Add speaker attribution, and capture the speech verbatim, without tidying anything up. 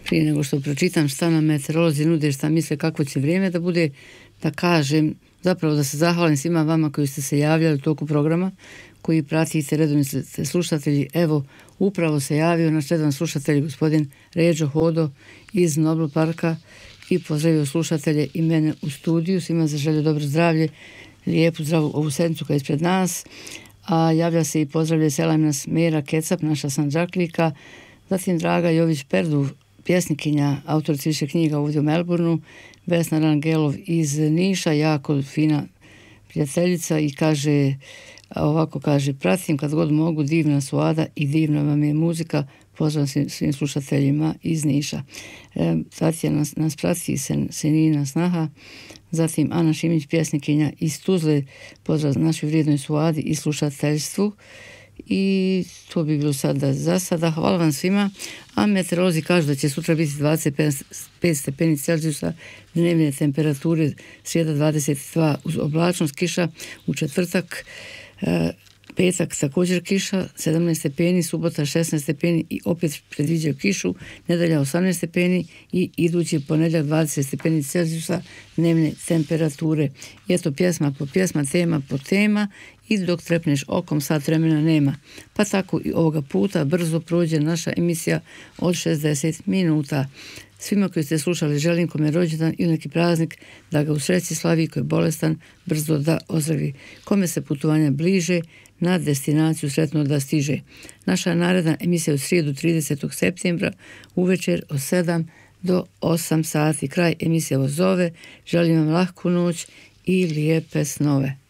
Speaker 1: prije nego što pročitam šta nam meteorolozi nude, šta misle kako će vrijeme da bude, da kažem, zapravo da se zahvalim svima vama koji ste se javljali u toku programa, koji pratite, redovni ste slušatelji. Evo, upravo se javio naš redovan slušatelj gospodin Ređo Hodo iz Nobel parka i pozdravio slušatelje i mene u studiju. Svima zaželio dobro zdravlje, lijepu zdravu ovu sedmicu koja je ispred nas. A javlja se i pozdravlja selam nas Mera Kecap, naša Sandžaklika, zatim Draga Jović Perdu, pjesnikinja, autorica više knjiga ovdje u Melbourneu, Vesna Rangelov iz Niša, jako fina prijateljica i kaže, ovako kaže, pratim kad god mogu, divna su Ada i divna vam je muzika, pozdrav svim, svim slušateljima iz Niša. E, zatim nas, nas prati sen, Senina Snaha, zatim Ana Šimić, pjesnikinja iz Tuzle, pozdrav našoj vrijednoj Suadi i slušateljstvu. I to bi bilo sada za sada. Hvala vam svima. A meteorolozi kažu da će sutra biti dvadeset pet stepeni Celzijusa, dnevne temperature srijeda dvadeset dva uz oblačnost, kiša u četvrtak, e, petak također kiša, sedamnaest stepeni, subota šesnaest stepeni i opet predviđaju kišu, nedelja osamnaest stepeni i idući ponedjeljak dvadeset stepeni Celzijusa dnevne temperature. I eto, pjesma po pjesma, tema po tema i dok trepneš okom sat vremena nema. Pa tako i ovoga puta brzo prođe naša emisija od šezdeset minuta. Svima koji ste slušali želim kome je rođendan ili neki praznik da ga u sreći slavi, koji je bolestan brzo da ozdravi. Kome se putovanja bliže na destinaciju sretno da stiže. Naša naredna emisija je u srijedu tridesetog septembra uvečer od sedam do osam sati. Kraj emisije vas zove. Želim vam lahku noć i lijepe snove.